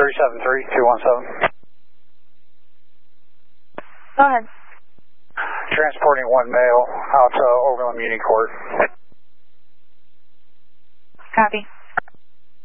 373-217. Go ahead. Transporting one male out to Overland Muni Court. Copy.